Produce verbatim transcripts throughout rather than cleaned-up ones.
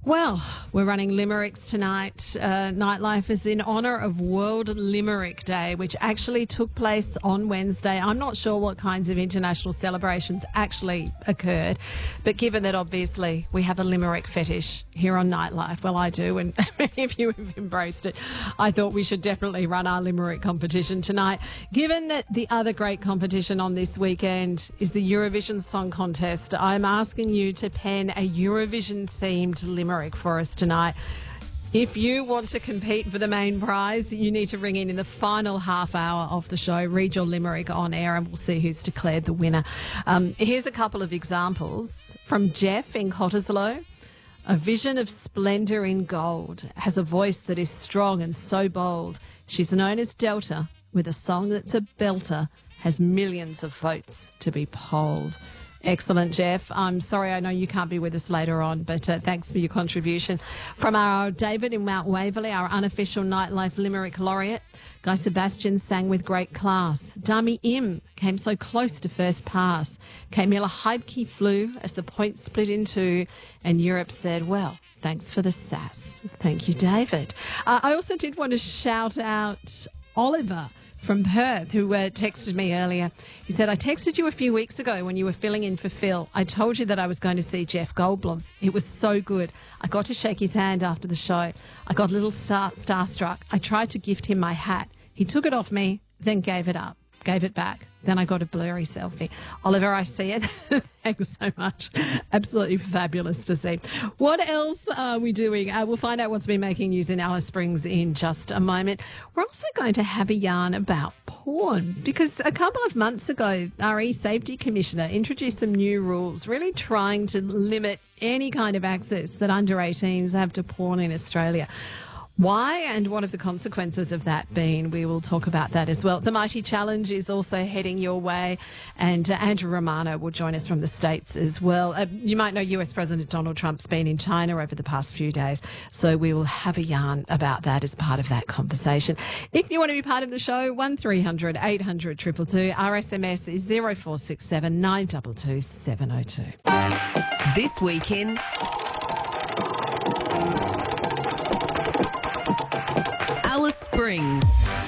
Well, we're running limericks tonight. Uh, Nightlife is in honour of World Limerick Day, which actually took place on Wednesday. I'm not sure what kinds of international celebrations actually occurred, but given that obviously we have a limerick fetish here on Nightlife, well, I do, and many of you have embraced it, I thought we should definitely run our limerick competition tonight. Given that the other great competition on this weekend is the Eurovision Song Contest, I'm asking you to pen a Eurovision-themed limerick for us tonight. If you want to compete for the main prize, you need to ring in in the final half hour of the show, read your limerick on air, and we'll see who's declared the winner. Um, here's a couple of examples from Jeff in Cottesloe. A vision of splendour in gold, has a voice that is strong and so bold. She's known as Delta, with a song that's a belter, has millions of votes to be polled. Excellent, Jeff. I'm sorry, I know you can't be with us later on, but uh, thanks for your contribution. From our David in Mount Waverley, our unofficial Nightlife Limerick laureate, Guy Sebastian sang with great class. Dami Im came so close to first pass. Camilla Heidke flew as the point split in two, and Europe said, well, thanks for the sass. Thank you, David. Uh, I also did want to shout out Oliver from Perth, who uh, texted me earlier. He said, I texted you a few weeks ago when you were filling in for Phil. I told you that I was going to see Jeff Goldblum. It was so good. I got to shake his hand after the show. I got a little star- starstruck. I tried to gift him my hat. He took it off me, then gave it up, gave it back. Then I got a blurry selfie. Oliver, I see it. Thanks so much. Absolutely fabulous to see. What else are we doing? Uh, we'll find out what's been making news in Alice Springs in just a moment. We're also going to have a yarn about porn, because a couple of months ago, our E-Safety Commissioner introduced some new rules, really trying to limit any kind of access that under eighteens have to porn in Australia. Why and what have the consequences of that been? We will talk about that as well. The Mighty Challenge is also heading your way, and uh, Andrew Romano will join us from the States as well. Uh, you might know U S President Donald Trump's been in China over the past few days, so we will have a yarn about that as part of that conversation. If you want to be part of the show, one three hundred eight hundred two two two. Our S M S is zero four six seven nine two two seven zero two. This weekend, Alice Springs.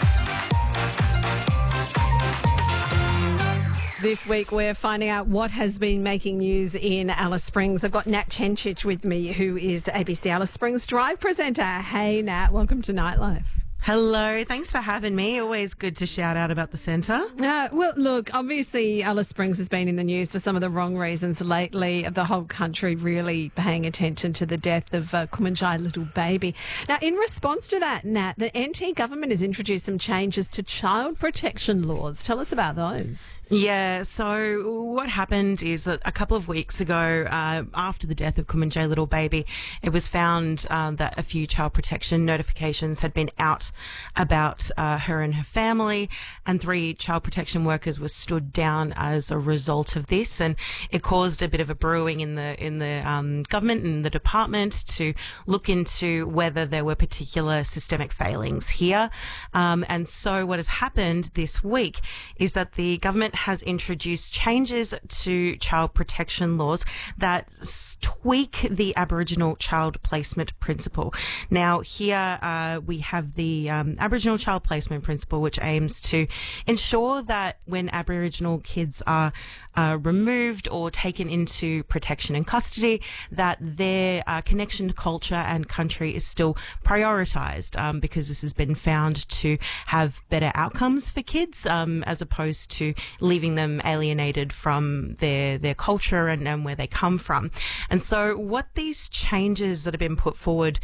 This week we're finding out what has been making news in Alice Springs. I've got Nat Chencich with me, who is A B C Alice Springs Drive presenter. Hey Nat, welcome to Nightlife. Hello, thanks for having me. Always good to shout out about the centre. Uh, well, look, obviously Alice Springs has been in the news for some of the wrong reasons lately. The whole country really paying attention to the death of uh, Kumanjai Little Baby. Now, in response to that, Nat, the N T government has introduced some changes to child protection laws. Tell us about those. Yeah, so what happened is that a couple of weeks ago, uh, after the death of Kumanjai Little Baby, it was found uh, that a few child protection notifications had been out about uh, her and her family, and three child protection workers were stood down as a result of this, and it caused a bit of a brewing in the in the um, government and the department to look into whether there were particular systemic failings here. Um, and so what has happened this week is that the government has introduced changes to child protection laws that tweak the Aboriginal child placement principle. Now, here uh, we have the um, Aboriginal child placement principle, which aims to ensure that when Aboriginal kids are uh, removed or taken into protection and custody, that their uh, connection to culture and country is still prioritised, um, because this has been found to have better outcomes for kids, um, as opposed to leaving them alienated from their their culture and, and where they come from. And so what these changes that have been put forward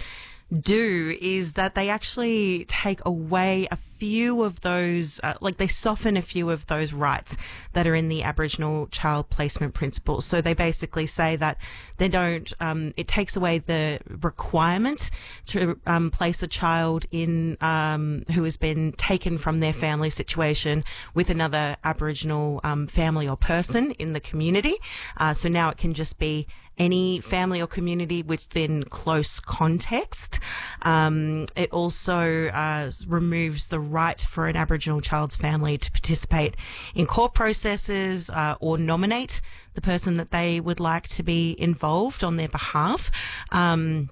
do is that they actually take away a few of those, uh, like they soften a few of those rights that are in the Aboriginal child placement principles. So they basically say that they don't, um, it takes away the requirement to um, place a child in, um, who has been taken from their family situation with another Aboriginal um, family or person in the community. Uh, so now it can just be any family or community within close context. Um, it also uh, removes the right for an Aboriginal child's family to participate in court processes uh, or nominate the person that they would like to be involved on their behalf. Um,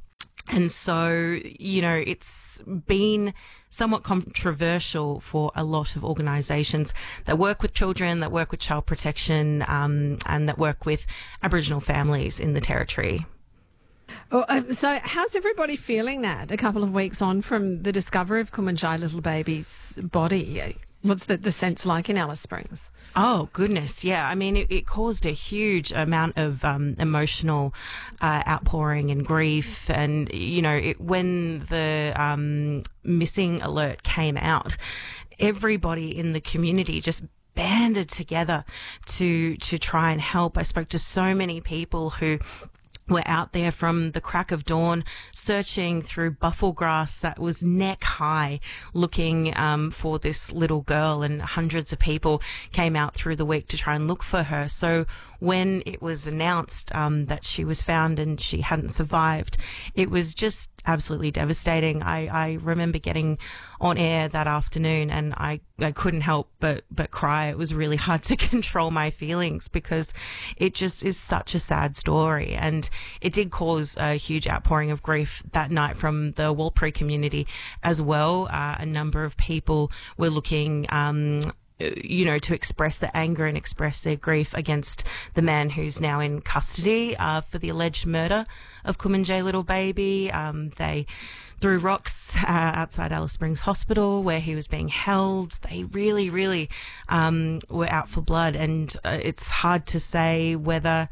And so, you know, it's been somewhat controversial for a lot of organisations that work with children, that work with child protection, um, and that work with Aboriginal families in the Territory. Oh, uh, so how's everybody feeling that a couple of weeks on from the discovery of Kumanjai little baby's body? What's the, the sense like in Alice Springs? Oh, goodness, yeah. I mean, it, it caused a huge amount of um, emotional uh, outpouring and grief. And, you know, it, when the um, missing alert came out, everybody in the community just banded together to to try and help. I spoke to so many people who were out there from the crack of dawn, searching through buffel grass that was neck high, looking um, for this little girl, and hundreds of people came out through the week to try and look for her. So when it was announced um, that she was found and she hadn't survived, it was just absolutely devastating. I, I remember getting on air that afternoon and I, I couldn't help but, but cry. It was really hard to control my feelings because it just is such a sad story. And it did cause a huge outpouring of grief that night from the Warlpiri community as well. Uh, a number of people were looking um, you know, to express their anger and express their grief against the man who's now in custody uh, for the alleged murder of Kumanjai little baby. Um, they threw rocks uh, outside Alice Springs Hospital where he was being held. They really, really um, were out for blood, and uh, it's hard to say whether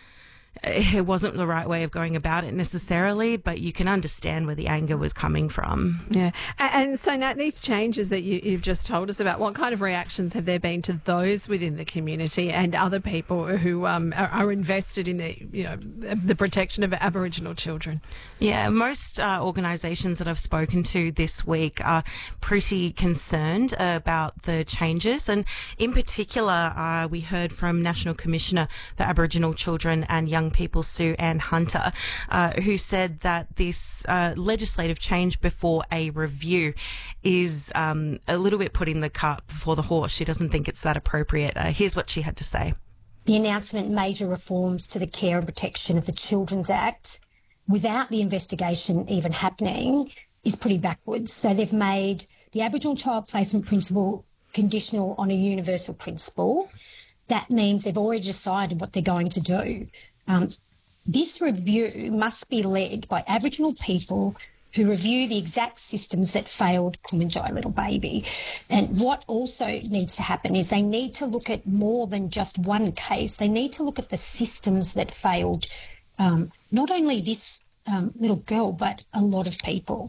it wasn't the right way of going about it necessarily, but you can understand where the anger was coming from. Yeah. And so, Nat, these changes that you, you've just told us about, what kind of reactions have there been to those within the community and other people who um, are, are invested in the, you know, the protection of Aboriginal children? Yeah, most uh, organisations that I've spoken to this week are pretty concerned about the changes. And in particular, uh, we heard from National Commissioner for Aboriginal Children and Young People, Sue Ann Hunter, uh, who said that this uh, legislative change before a review is um, a little bit putting the cart before the horse. She doesn't think it's that appropriate. Uh, here's what she had to say. The announcement major reforms to the Care and Protection of the Children's Act without the investigation even happening is pretty backwards. So they've made the Aboriginal Child Placement Principle conditional on a universal principle. That means they've already decided what they're going to do. Um, this review must be led by Aboriginal people who review the exact systems that failed Kumanjai little baby. And what also needs to happen is they need to look at more than just one case. They need to look at the systems that failed um, not only this um, little girl, but a lot of people.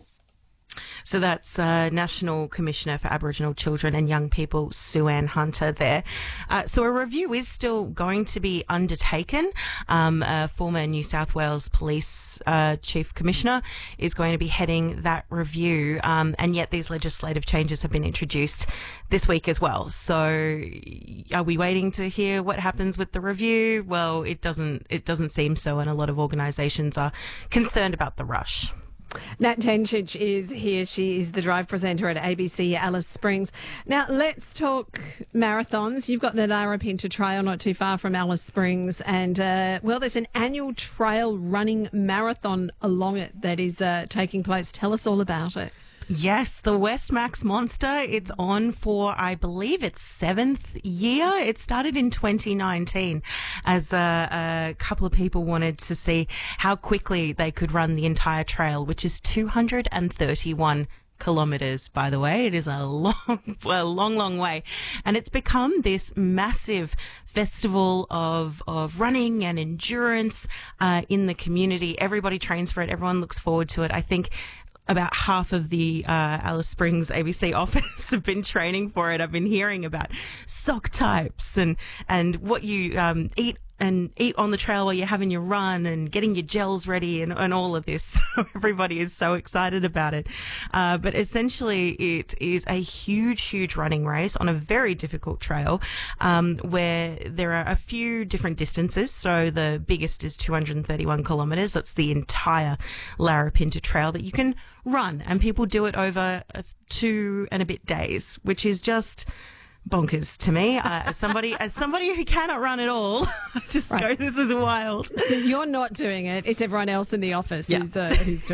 So that's uh, National Commissioner for Aboriginal Children and Young People, Sue Ann Hunter there. Uh, so a review is still going to be undertaken. Um, a former New South Wales Police uh, Chief Commissioner is going to be heading that review, um, and yet these legislative changes have been introduced this week as well. So are we waiting to hear what happens with the review? Well, it doesn't, it doesn't seem so, and a lot of organisations are concerned about the rush. Nat Tencic is here. She is the drive presenter at A B C Alice Springs. Now, let's talk marathons. You've got the Larapinta Trail not too far from Alice Springs. And, uh, well, there's an annual trail running marathon along it that is uh, taking place. Tell us all about it. Yes, the Westmax Monster. It's on for, I believe, its seventh year. It started in twenty nineteen as a, a couple of people wanted to see how quickly they could run the entire trail, which is two hundred thirty-one kilometres, by the way. It is a long, a long, long way. And it's become this massive festival of, of running and endurance uh, in the community. Everybody trains for it. Everyone looks forward to it. I think about half of the uh, Alice Springs A B C office have been training for it. I've been hearing about sock types and, and what you um, eat and eat on the trail while you're having your run and getting your gels ready and, and all of this. Everybody is so excited about it. Uh, but essentially it is a huge, huge running race on a very difficult trail um, where there are a few different distances. So the biggest is two hundred thirty-one kilometres. That's the entire Larapinta Trail that you can run, and people do it over two and a bit days, which is just bonkers to me. Uh, as somebody, as somebody who cannot run at all, I just right. go, this is wild. So you're not doing it. It's everyone else in the office yeah. who's, uh, who's doing